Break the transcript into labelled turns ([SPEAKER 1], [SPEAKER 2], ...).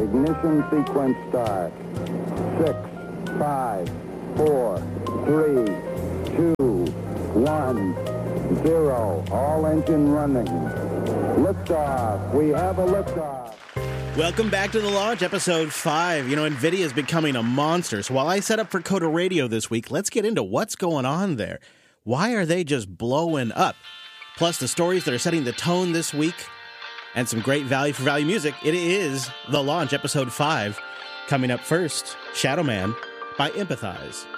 [SPEAKER 1] Ignition sequence start. 6, 5, 4, 3, 2, 1, 0. All engine running. Liftoff. We have a liftoff.
[SPEAKER 2] Welcome back to The Launch, episode 5. You know, NVIDIA is becoming a monster. So while I set up for Coda Radio this week, let's get into what's going on there. Why are they just blowing up? Plus the stories that are setting the tone this week and some great value for value music. It is The Launch, episode 5. Coming up first, Shadow Man by Empathize.